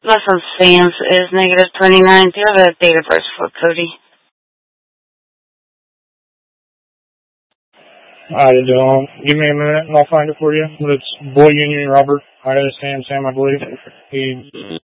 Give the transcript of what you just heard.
Muscle stance is negative 29. Do you have a date of birth for Cody? I don't. Give me a minute and I'll find it for you. But it's Boy Union Robert. I understand Sam, I believe. He